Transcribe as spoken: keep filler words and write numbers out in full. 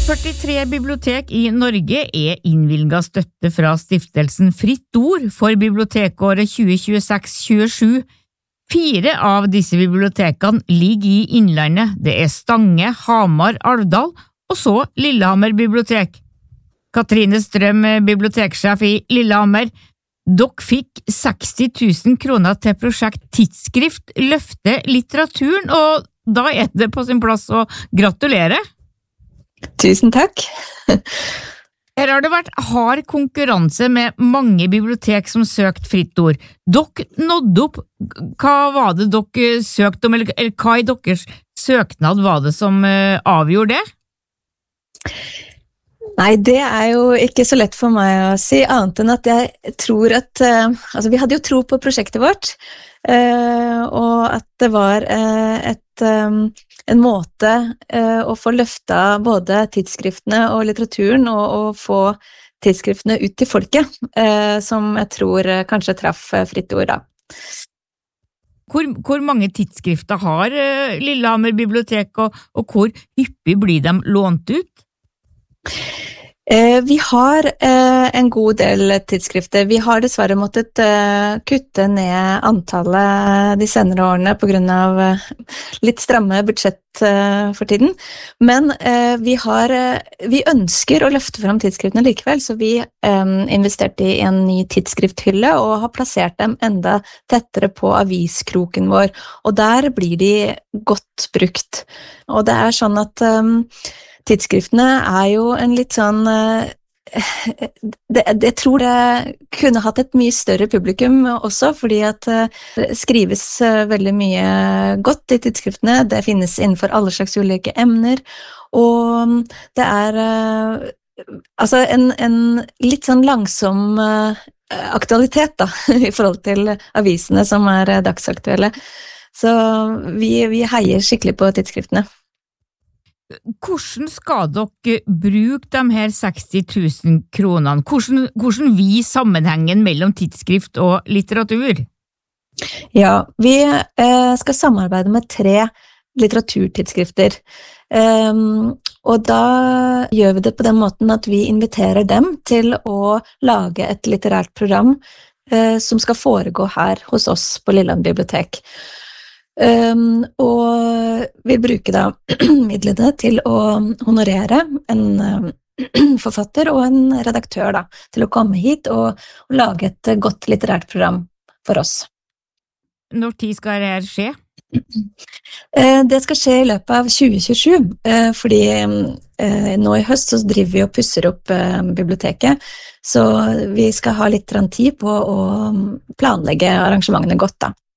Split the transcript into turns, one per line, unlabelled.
førtitre bibliotek i Norge er innvilget støtte fra stiftelsen Fritt Ord for bibliotekåret tjue tjueseks tjuesju. Fire av disse bibliotekene ligger i Innlandet. Det er Stange, Hamar, Alvdal og så Lillehammer bibliotek. Katrine Strøm, biblioteksjef i Lillehammer. Dere fikk seksti tusen kroner til prosjekt Tidsskrift løfte litteraturen, og da er det på sin plass å gratulere.
Tusen takk.
Her har det vært hard konkurranse med mange bibliotek som søkt Fritt Ord. Dere nådde opp. Hva var det dere søkte om, eller, eller hva i deres søknad var det som uh, avgjorde det?
Nei, det er jo ikke så lett for meg å si, annet enn at jeg tror at, uh, altså vi hadde jo tro på prosjektet vårt, uh, og at det var uh, et, um, en måte uh, å få løfta både tidsskriftene og litteraturen, og, og få tidsskriftene ut til folket, uh, som jeg tror uh, kanskje traff uh, Fritt Ord da.
Hvor, hvor mange tidsskrifter har uh, Lillehammer bibliotek, og, og hvor hyppig blir de lånt ut?
Eh, vi har eh, en god del tidsskrifter. Vi har dessverre måttet eh, kutte ned antallet de senere årene på grunn av eh, litt stramme budsjett eh, for tiden. Men eh, vi, har, eh, vi ønsker å løfte frem tidsskriftene likevel, så vi eh, investerte i en ny tidsskrifthylle og har plassert dem enda tettere på aviskroken vår. Og der blir de godt brukt. Og det er sånn at eh, tidsskriftene er jo en litt sånn, det, jeg tror det kunne hatt et mye større publikum også, fordi at det skrives veldig mye godt i tidsskriftene, det finnes innenfor alle slags ulike emner, og det er altså en, en litt sånn langsom aktualitet da, i forhold til avisene som er dagsaktuelle. Så vi, vi heier skikkelig på tidsskriftene.
Hvordan skal dere bruke de her seksti tusen kronene? Hvordan, hvordan vi sammenhengen mellom tidsskrift og litteratur?
Ja, vi eh, skal samarbeide med tre litteraturtidsskrifter. Um, og da gjør vi det på den måten at vi inviterer dem til å lage et litterært program eh, som skal foregå her hos oss på Lillehammer bibliotek. Um, og vil bruke da midlene til å honorere en um, forfatter og en redaktør da, til å komme hit og, og lage et godt litterært program for oss.
Når tid skal det her skje?
Uh, det skal skje i løpet av tjue tjuesju, uh, fordi uh, nå i høst så driver vi og pusser opp uh, biblioteket, så vi skal ha litt tid på å planlegge arrangementene godt da.